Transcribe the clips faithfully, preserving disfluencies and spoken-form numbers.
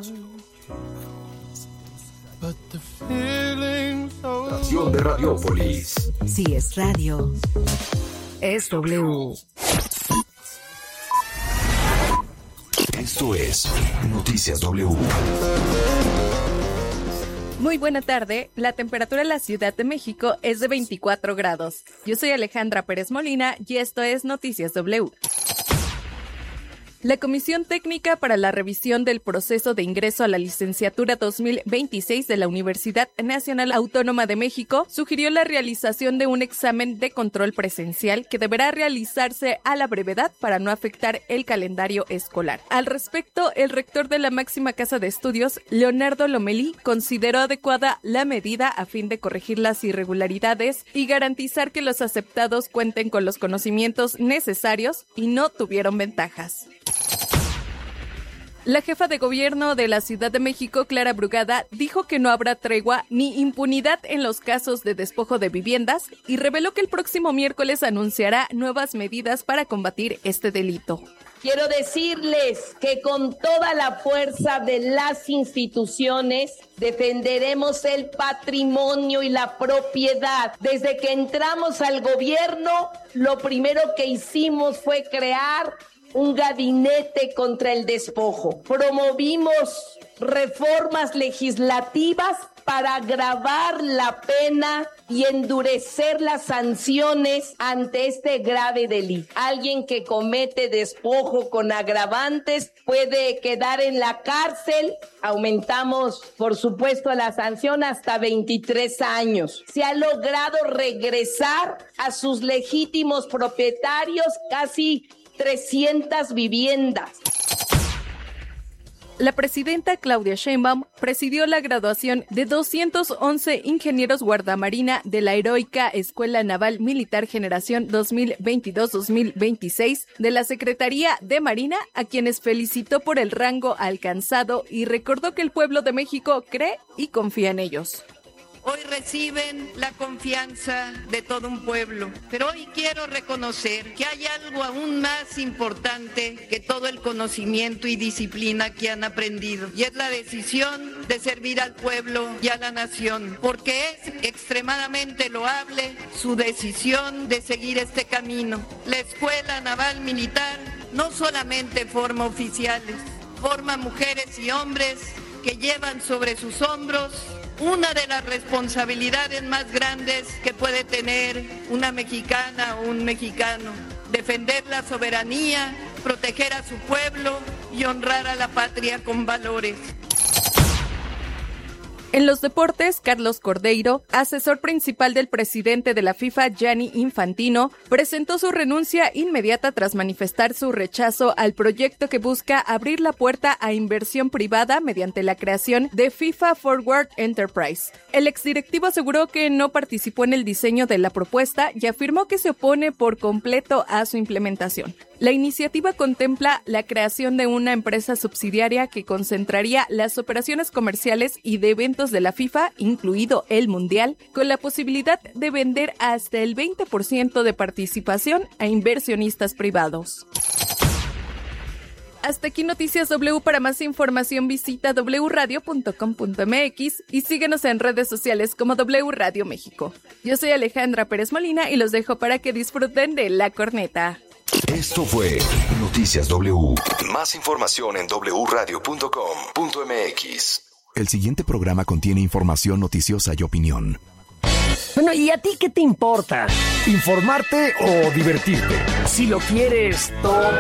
Estación de Radiópolis. Si es radio, es W. Esto es Noticias W. Muy buena tarde. La temperatura en la Ciudad de México es de veinticuatro grados. Yo soy Alejandra Pérez Molina y esto es Noticias W. La Comisión Técnica para la Revisión del Proceso de Ingreso a la Licenciatura dos mil veintiséis de la Universidad Nacional Autónoma de México sugirió la realización de un examen de control presencial que deberá realizarse a la brevedad para no afectar el calendario escolar. Al respecto, el rector de la máxima casa de estudios, Leonardo Lomelí, consideró adecuada la medida a fin de corregir las irregularidades y garantizar que los aceptados cuenten con los conocimientos necesarios y no tuvieron ventajas. La jefa de gobierno de la Ciudad de México, Clara Brugada, dijo que no habrá tregua ni impunidad en los casos de despojo de viviendas y reveló que el próximo miércoles anunciará nuevas medidas para combatir este delito. Quiero decirles que con toda la fuerza de las instituciones defenderemos el patrimonio y la propiedad. Desde que entramos al gobierno, lo primero que hicimos fue crear un gabinete contra el despojo. Promovimos reformas legislativas para agravar la pena y endurecer las sanciones ante este grave delito. Alguien que comete despojo con agravantes puede quedar en la cárcel. Aumentamos, por supuesto, la sanción hasta veintitrés años. Se ha logrado regresar a sus legítimos propietarios casi trescientas viviendas. La presidenta Claudia Sheinbaum presidió la graduación de doscientos once ingenieros guardamarina de la heroica Escuela Naval Militar Generación dos mil veintidós dos mil veintiséis de la Secretaría de Marina, a quienes felicitó por el rango alcanzado y recordó que el pueblo de México cree y confía en ellos. Hoy reciben la confianza de todo un pueblo, pero hoy quiero reconocer que hay algo aún más importante que todo el conocimiento y disciplina que han aprendido, y es la decisión de servir al pueblo y a la nación, porque es extremadamente loable su decisión de seguir este camino. La Escuela Naval Militar no solamente forma oficiales, forma mujeres y hombres que llevan sobre sus hombros una de las responsabilidades más grandes que puede tener una mexicana o un mexicano: defender la soberanía, proteger a su pueblo y honrar a la patria con valores. En los deportes, Carlos Cordeiro, asesor principal del presidente de la FIFA, Gianni Infantino, presentó su renuncia inmediata tras manifestar su rechazo al proyecto que busca abrir la puerta a inversión privada mediante la creación de FIFA Forward Enterprise. El exdirectivo aseguró que no participó en el diseño de la propuesta y afirmó que se opone por completo a su implementación. La iniciativa contempla la creación de una empresa subsidiaria que concentraría las operaciones comerciales y de eventos de la FIFA, incluido el Mundial, con la posibilidad de vender hasta el veinte por ciento de participación a inversionistas privados. Hasta aquí Noticias W. Para más información visita doble u radio punto com punto m x y síguenos en redes sociales como W Radio México. Yo soy Alejandra Pérez Molina y los dejo para que disfruten de La Corneta. Esto fue Noticias W. Más información en doble u radio punto com punto m x. El siguiente programa contiene información noticiosa y opinión. Bueno, ¿y a ti qué te importa? ¿Informarte o divertirte? Si lo quieres todo.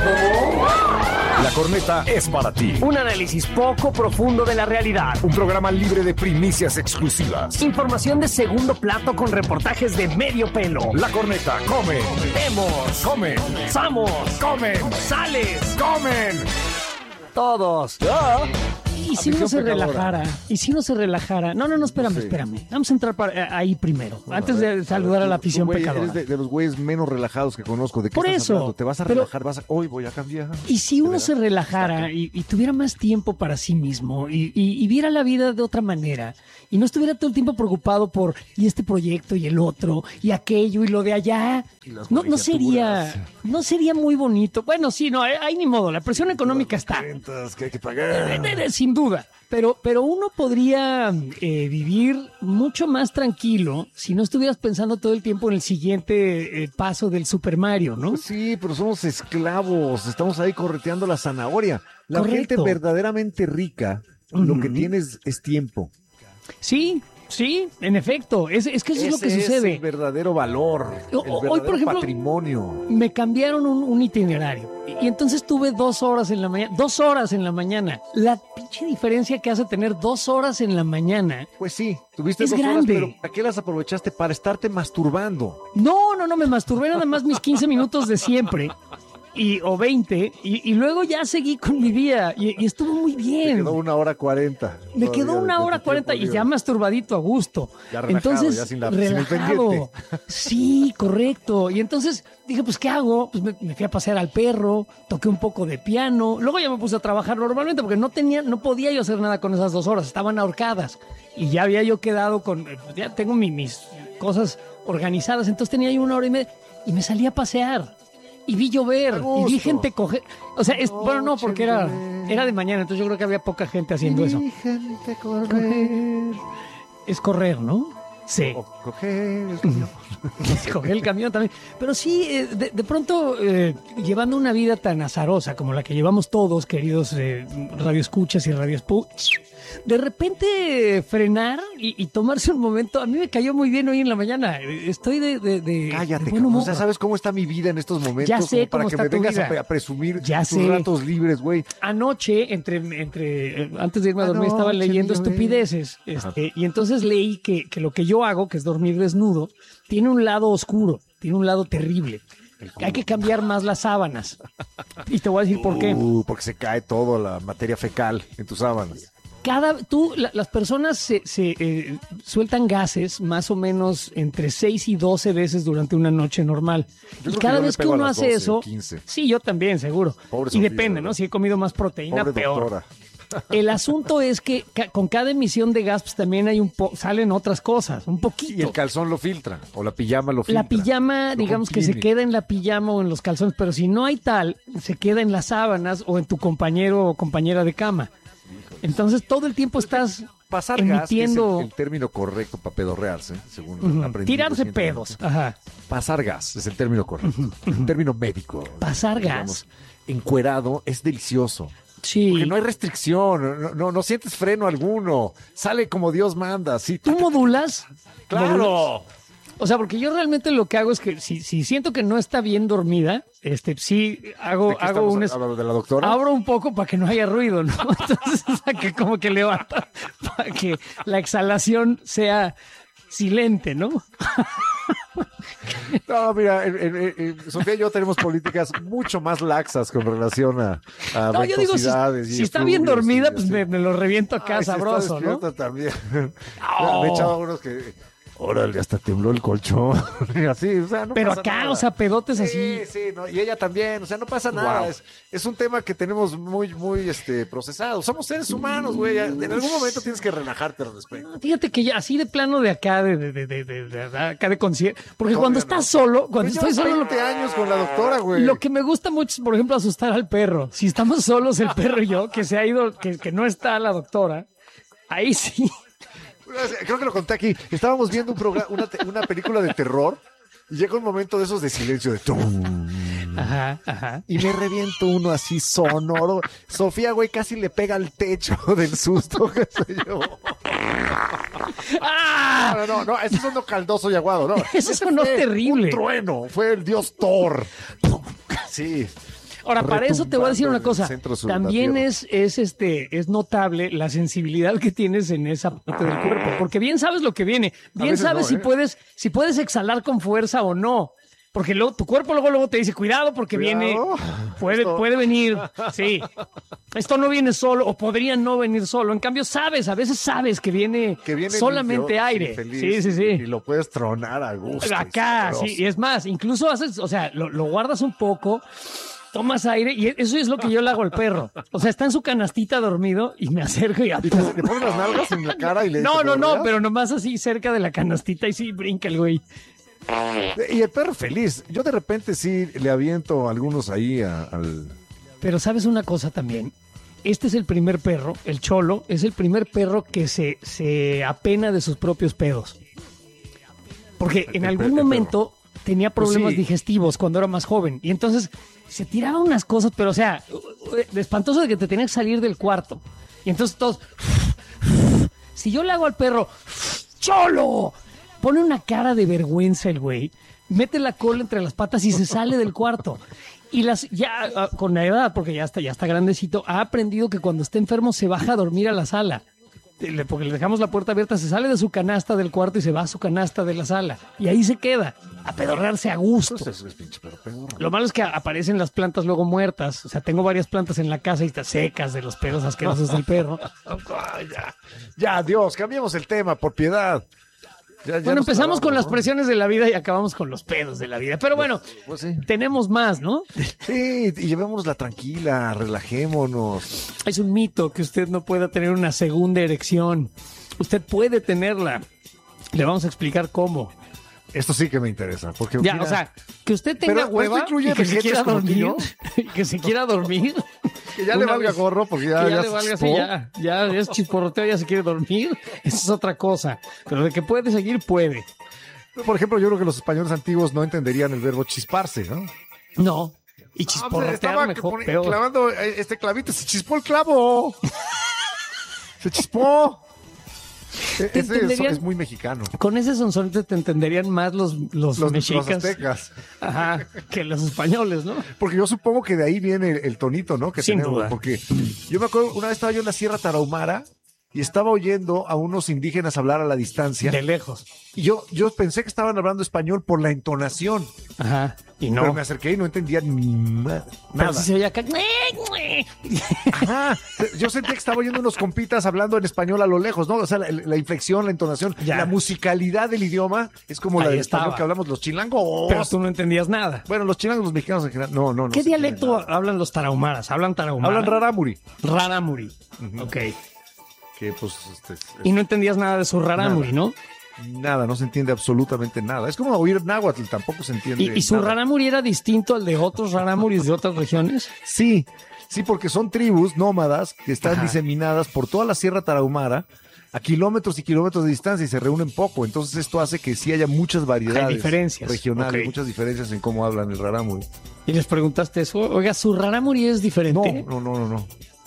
La Corneta es para ti. Un análisis poco profundo de la realidad. Un programa libre de primicias exclusivas. Información de segundo plato con reportajes de medio pelo. La Corneta come. Vemos. Come. Samos. Comen. Sales. Comen. Todos. ¿Ya? ¿Y si uno se relajara? ¿Y si uno se relajara? No, no, no, espérame, sí. espérame. Vamos a entrar para, ahí primero, bueno, antes ver, de saludar a, ver, a la afición güey, pecadora. Eres de, de los güeyes menos relajados que conozco. ¿De qué Por estás eso, hablando? ¿Te vas a pero, relajar? Vas a, hoy voy a cambiar. ¿Y si uno se relajara y, y tuviera más tiempo para sí mismo y, y, y viera la vida de otra manera y no estuviera todo el tiempo preocupado por y este proyecto y el otro y aquello y lo de allá? No, no sería no sería muy bonito. Bueno, sí, no, hay, hay ni modo. La presión económica está. Rentas que hay que pagar. Sin duda. Pero, pero uno podría eh, vivir mucho más tranquilo si no estuvieras pensando todo el tiempo en el siguiente eh, paso del Super Mario, ¿no? Pues sí, pero somos esclavos, estamos ahí correteando la zanahoria. La Correcto. gente verdaderamente rica, Uh-huh. lo que tiene es, es tiempo. Sí, sí, en efecto. Es, es que eso Ese es lo que sucede. Es el verdadero valor, O- el hoy, verdadero por ejemplo, patrimonio. Me cambiaron un, un itinerario y, y entonces tuve dos horas en la mañana, dos horas en la mañana. La pinche diferencia que hace tener dos horas en la mañana. Pues sí, tuviste Es dos horas, grande. pero ¿para qué las aprovechaste? Para estarte masturbando. No, no, no, me masturbé nada más mis quince minutos de siempre. Y, o veinte, y, y luego ya seguí con mi día y, y estuvo muy Te bien. quedó una hora cuarenta. Me todavía quedó de- una de hora tu cuarenta tiempo y ya libre. masturbadito a gusto. Ya relajado, entonces, ya sin la- sin el relajado. pendiente. Sí, correcto. Y entonces dije, pues, ¿qué hago? Pues me, me fui a pasear al perro, toqué un poco de piano. Luego ya me puse a trabajar normalmente porque no tenía, no podía yo hacer nada con esas dos horas. Estaban ahorcadas. Y ya había yo quedado con, eh, ya tengo mi- mis cosas organizadas. Entonces tenía yo una hora y media y me salí a pasear. Y vi llover, A y gusto. vi gente coger. O sea, es, bueno, no, porque era, era de mañana, entonces yo creo que había poca gente haciendo eso. Gente correr. Es correr, ¿no? Sí. O coger el camión. Coger el camión también. Pero sí, eh, de, de pronto, eh, llevando una vida tan azarosa como la que llevamos todos, queridos eh, radioescuchas y radiospu, de repente frenar y, y tomarse un momento. A mí me cayó muy bien hoy en la mañana. Estoy de, de, de, Cállate, de buen cabrón. humor. O sea, ¿sabes cómo está mi vida en estos momentos? Ya sé Como para cómo que está me tu vengas a, vida. pre- a presumir Ya tus sé. ratos libres, güey. Anoche, entre, entre, eh, antes de irme a dormir, Anoche, estaba leyendo niño, estupideces. Este, y entonces leí que, que lo que yo hago, que es dormir desnudo, tiene un lado oscuro, tiene un lado terrible. Hay que cambiar más las sábanas. Y te voy a decir por qué. Uh, porque se cae todo la materia fecal en tus sábanas. Cada, tú, la- las personas se, se, eh, sueltan gases más o menos entre seis y doce veces durante una noche normal. Yo Y creo que cada yo le vez que pego a uno las hace doce, eso, quince. sí, yo también, seguro. Pobre y Sofía, depende, ¿no? ¿verdad? Si he comido más proteína, Pobre peor. doctora. El asunto es que ca- con cada emisión de gas pues, también hay un po salen otras cosas, un poquito. Y el calzón lo filtra, o la pijama lo filtra. La pijama, Lo digamos que se comprime. queda en la pijama o en los calzones, pero si no hay tal, se queda en las sábanas o en tu compañero o compañera de cama. Entonces todo el tiempo estás Pasar gas es emitiendo... el, el término correcto para pedorrearse, según Ujú. aprendí Tirarse recientemente. pedos. Ajá. Pasar gas es el término correcto. Es un término médico. Pasar digamos. gas. Encuerado es delicioso. Sí. Porque no hay restricción, no, no, no sientes freno alguno. Sale como Dios manda. Sí, ¿Tú modulas? ¡Claro! ¿Modulas? O sea, porque yo realmente lo que hago es que si, si siento que no está bien dormida, este, sí hago, ¿De qué hago estamos un... es- hablando? ¿De la doctora? Abro un poco para que no haya ruido, ¿no? Entonces, o sea, que como que levanta para que la exhalación sea silente, ¿no? No, mira, en- en- en- en- Sofía y yo tenemos políticas mucho más laxas con relación a, a No, yo digo, si, ventosidades y si está bien efluvios dormida, y pues así. me, me lo reviento acá Ay, si está sabroso, ¿no? despierta también. Oh. Me he echado unos que... Órale, hasta tembló el colchón. Y así, o sea, no Pero pasa acá, nada. o sea, pedotes Sí, así. sí, no, y ella también, o sea, no pasa nada. Wow. Es, es un tema que tenemos muy, muy este, procesado. Somos seres humanos, güey. En algún momento tienes que relajarte al respecto. Fíjate que ya así de plano de acá, de, de, de, de, de- de acá de concierto. Porque No, cuando ya no. estás solo, cuando Pues estoy llevas solo, veinte años con la doctora, güey. lo que me gusta mucho es, por ejemplo, asustar al perro. Si estamos solos, el perro y yo, que se ha ido, que, que no está la doctora, ahí sí. Creo que lo conté aquí. Estábamos viendo un programa, una, te- una película de terror y llega un momento de esos de silencio de tum. Ajá, ajá. Y me reviento uno así sonoro. Sofía, güey, casi le pega al techo del susto que se llevó. ¡Ah! No, no, no, ese sonó caldoso y aguado, ¿no. Ese Ese sonó fue terrible. Un trueno, fue el dios Thor. Sí. Ahora, para eso te voy a decir una Retumbando en cosa. el centro sur de la También tierra. es, es, este, es notable la sensibilidad que tienes en esa parte del cuerpo, porque bien sabes lo que viene, bien veces sabes no, si ¿eh? puedes, si puedes exhalar con fuerza o no. Porque luego, tu cuerpo luego, luego te dice, cuidado porque Cuidado. viene, puede, Esto- puede venir, sí. Esto no viene solo o podría no venir solo. En cambio, sabes, a veces sabes que viene, Que viene solamente limpio, aire. feliz, Sí, sí, sí. Y lo puedes tronar a gusto. Acá, sí, y es más, incluso haces, o sea, lo, lo guardas un poco, tomas aire y eso es lo que yo le hago al perro. O sea, está en su canastita dormido y me acerco y... Y te, le pones las nalgas en la cara y le No, te no, no, borreas. pero nomás así cerca de la canastita y sí brinca el güey. Y el perro feliz. Yo de repente sí le aviento algunos ahí a- al... Pero sabes una cosa también, este es el primer perro, el Cholo, es el primer perro que se, se apena de sus propios pedos. Porque en algún momento tenía problemas Pues sí. digestivos cuando era más joven. Y entonces se tiraba unas cosas, pero o sea, de espantoso de que te tenías que salir del cuarto. Y entonces todos... Si yo le hago al perro, ¡Cholo! Pone una cara de vergüenza el güey, mete la cola entre las patas y se sale del cuarto. Y las ya ah, con la edad, porque ya está, ya está grandecito, ha aprendido que cuando está enfermo se baja a dormir a la sala. Le- Porque le dejamos la puerta abierta, se sale de su canasta del cuarto y se va a su canasta de la sala. Y ahí se queda, a pedorrearse a gusto. Entonces, es pinche perro pedorro. Lo malo es que aparecen las plantas luego muertas. O sea, tengo varias plantas en la casa y están secas de los pedos asquerosos del perro. Ay, ya, ya, Dios, cambiemos el tema, por piedad. Ya- ya Bueno, nos empezamos con clavamos, las ¿no? presiones de la vida y acabamos con los pedos de la vida. Pero bueno, Pues sí. tenemos más, ¿no? Sí, y llevémosla tranquila, relajémonos. Es un mito que usted no pueda tener una segunda erección. Usted puede tenerla. Le vamos a explicar cómo. Esto sí que me interesa, porque Ya, mira, o sea, que usted tenga Pero, ¿esto hueva incluye y que se vejetes quiera como tú y dormir, yo? y que se quiera dormir. que ya le una valga vez- gorro, porque ya, que ya, ya le se valga así, chispó. ya, ya es chisporroteo, ya se quiere dormir. Eso es otra cosa. Pero de que puede seguir, puede. Por ejemplo, yo creo que los españoles antiguos no entenderían el verbo chisparse, ¿no? No. Y Ah, pues, chisporrotear estaba mejor, poni- peor. clavando eh, este clavito, se chispó el clavo. se chispó. E- ¿Te Ese es, entenderían? es muy mexicano. Con ese sonsonete te entenderían más los, los, Los, los mexicas. aztecas. Ajá, que los españoles, ¿no? Porque yo supongo que de ahí viene el, el tonito, ¿no? Que Sin tenemos. duda. Porque yo me acuerdo, una vez estaba yo en la Sierra Tarahumara y estaba oyendo a unos indígenas hablar a la distancia. De lejos. Y yo, yo pensé que estaban hablando español por la entonación. Ajá. Y no. Pero me acerqué y no entendía ni ma- Pero nada. sí se oía acá. Ajá. Yo sentía que estaba oyendo unos compitas hablando en español a lo lejos, ¿no? O sea, la, la inflexión, la entonación, Ya. la musicalidad del idioma es como Ahí la del estaba. español que hablamos los chilangos. Pero tú no entendías nada. Bueno, los chilangos, los mexicanos en general. No, no, no. ¿Qué se dialecto entiende nada. hablan los tarahumaras? ¿Hablan tarahumara? Hablan rarámuri. Rarámuri. Ok. Que pues, este, es- Y no entendías nada de su rarámuri, ¿no? nada, no se entiende absolutamente nada. Es como oír náhuatl, tampoco se entiende. ¿Y, y su nada. rarámuri era distinto al de otros rarámuris de otras regiones? Sí, sí, porque son tribus nómadas que están Ajá. diseminadas por toda la Sierra Tarahumara a kilómetros y kilómetros de distancia y se reúnen poco. Entonces esto hace que sí haya muchas variedades Hay diferencias. regionales, Ok. muchas diferencias en cómo hablan el rarámuri. Y les preguntaste eso. Oiga, ¿su rarámuri es No, diferente? no, no, no, no.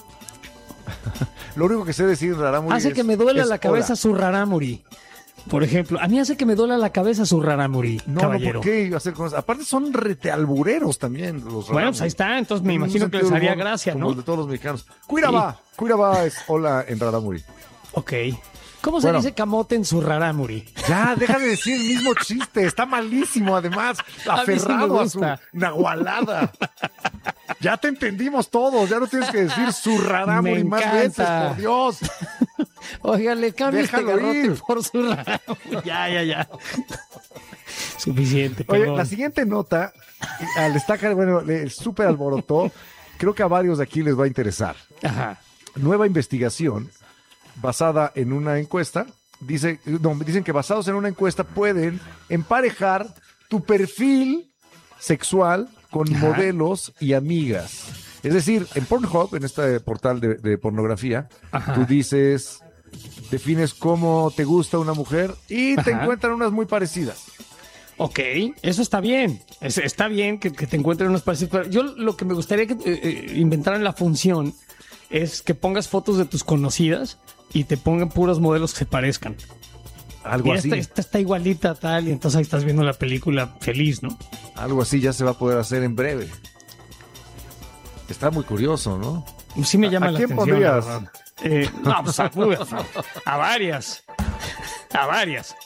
Lo único que sé decir rarámuri Hace es- que me duele es la cabeza hola. su rarámuri. Por ejemplo, a mí hace que me duele la cabeza su rarámuri, No, caballero. no, ¿por qué iba a hacer con eso? Aparte son retealbureros también los Bueno, pues ahí está. Entonces me En un imagino que les sentido haría humor, gracia, como ¿no? el de todos los mexicanos. Cuiraba, Cuiraba es hola en rarámuri. Ok. ¿Cómo se Bueno. dice camote en su rarámuri? Ya, deja de decir el mismo chiste, está malísimo además, A mí sí me aferrado a su gusta. nahualada. Ya te entendimos todos, ya no tienes que decir su rarámuri Me más veces, encanta. por Dios. Oiga, le cambio este Déjalo garrote ir. por su rarámuri. Ya, ya, ya. Suficiente, Oye, perdón. la siguiente nota, al destacar, bueno, le súper alborotó, creo que a varios de aquí les va a interesar. Ajá. Nueva investigación basada en una encuesta, dice, no, dicen que basados en una encuesta pueden emparejar tu perfil sexual con Ajá. modelos y amigas. Es decir, en Pornhub, en este portal de, de pornografía, Ajá. tú dices, defines cómo te gusta una mujer y te Ajá. encuentran unas muy parecidas. Ok, eso está bien. Es- está bien que, que te encuentren unos parecidos. Pero yo lo que me gustaría que eh, eh, inventaran la función es que pongas fotos de tus conocidas y te pongan puros modelos que se parezcan. Algo Mira, así, esta, esta está igualita tal, y entonces ahí estás viendo la película feliz, ¿no? algo así ya se va a poder hacer en breve. Está muy curioso, ¿no? Sí me llama ¿A la quién atención. pondrías? la verdad. Eh, no, pues a, a varias. A varias.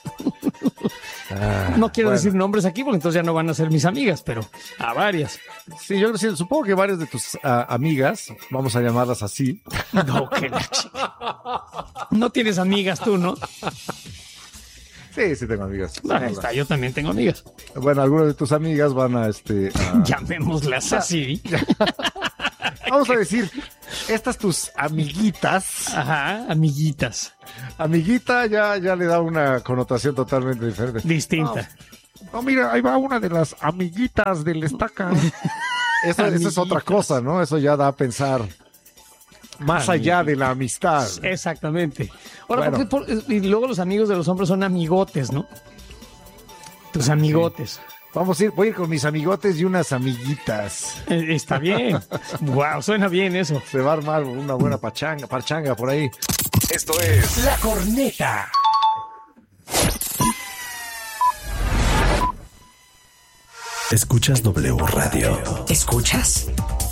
No quiero bueno. decir nombres aquí porque entonces ya no van a ser mis amigas, pero a varias. Sí, yo sí, supongo que varias de tus ah, amigas, vamos a llamarlas así, No, que la chica. No tienes amigas tú, ¿no? sí, sí tengo amigas. Ahí está, yo también tengo amigas. Bueno, algunas de tus amigas van a, este, a- Llamémoslas así. vamos a decir, estas tus amiguitas, Ajá, amiguitas. amiguita ya, ya le da una connotación totalmente diferente. Distinta. No, mira, ahí va una de las amiguitas del estaca. Esa, esa es otra Amiguitas. cosa, ¿no? Eso ya da a pensar. Más allá de la amistad. Exactamente. Ahora, Bueno. ¿por qué por- y luego los amigos de los hombres son amigotes, ¿no? Tus amigotes. Vamos a ir, voy a ir con mis amigotes y unas amiguitas. Eh, está bien. Wow, suena bien eso. Se va a armar una buena pachanga, parchanga por ahí. Esto es La Corneta. Escuchas W Radio. ¿Escuchas?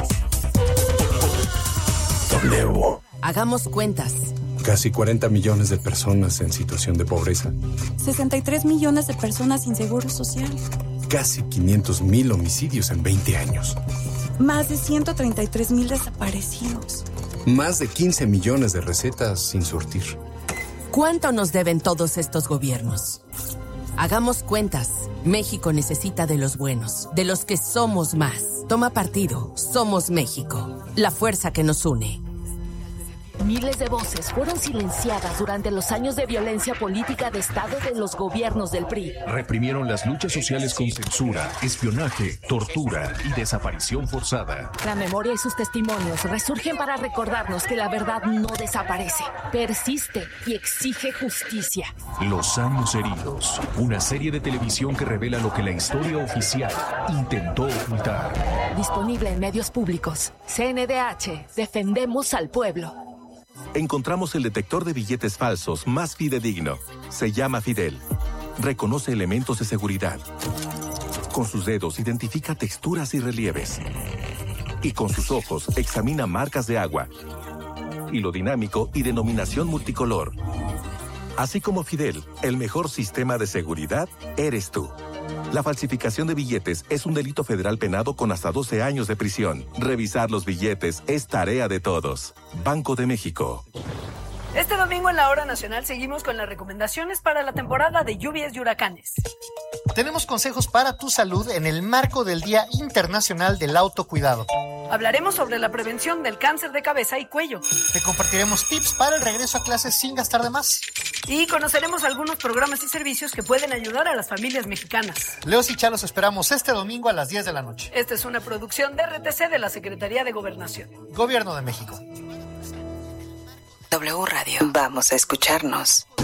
W. Hagamos cuentas. Casi cuarenta millones de personas en situación de pobreza. sesenta y tres millones de personas sin seguro social. Casi quinientos mil homicidios en veinte años. Más de ciento treinta y tres mil desaparecidos. Más de quince millones de recetas sin surtir. ¿Cuánto nos deben todos estos gobiernos? Hagamos cuentas. México necesita de los buenos, de los que somos más. Toma partido. Somos México. La fuerza que nos une. Miles de voces fueron silenciadas durante los años de violencia política de Estado de los gobiernos del P R I. Reprimieron las luchas sociales con censura, espionaje, tortura y desaparición forzada. La memoria y sus testimonios resurgen para recordarnos que la verdad no desaparece, persiste y exige justicia. Los años heridos. Una serie de televisión que revela lo que la historia oficial intentó ocultar. Disponible en medios públicos. C N D H. Defendemos al pueblo. Encontramos el detector de billetes falsos más fidedigno. Se llama Fidel. Reconoce elementos de seguridad. Con sus dedos identifica texturas y relieves. Y con sus ojos examina marcas de agua. Hilo dinámico y denominación multicolor. Así como Fidel, el mejor sistema de seguridad eres tú. La falsificación de billetes es un delito federal penado con hasta doce años de prisión. Revisar los billetes es tarea de todos. Banco de México. Este domingo en la Hora Nacional seguimos con las recomendaciones para la temporada de lluvias y huracanes. Tenemos consejos para tu salud en el marco del Día Internacional del Autocuidado. Hablaremos sobre la prevención del cáncer de cabeza y cuello. Te compartiremos tips para el regreso a clases sin gastar de más. Y conoceremos algunos programas y servicios que pueden ayudar a las familias mexicanas. Leos y Chá los esperamos este domingo a las diez de la noche. Esta es una producción de R T C de la Secretaría de Gobernación. Gobierno de México. W Radio. Vamos a escucharnos.